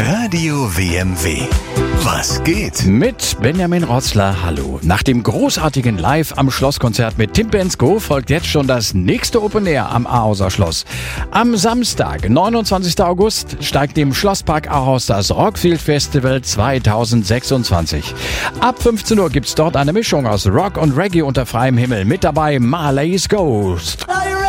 Radio WMW. Was geht? Mit Benjamin Rotzler, hallo. Nach dem großartigen Live am Schlosskonzert mit Tim Bendzko folgt jetzt schon das nächste Open Air am Ahauser Schloss. Am Samstag, 29. August, steigt im Schlosspark Ahaus das Rockfield Festival 2026. Ab 15 Uhr gibt's dort eine Mischung aus Rock und Reggae unter freiem Himmel. Mit dabei Marley's Ghost. Are you ready?